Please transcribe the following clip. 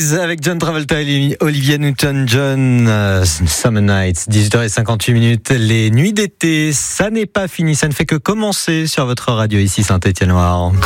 Breeze avec John Travolta et Olivia Newton-John, Summer Nights, 18h58. Les nuits d'été, ça n'est pas fini, ça ne fait que commencer sur votre radio ici Saint-Étienne-Loire.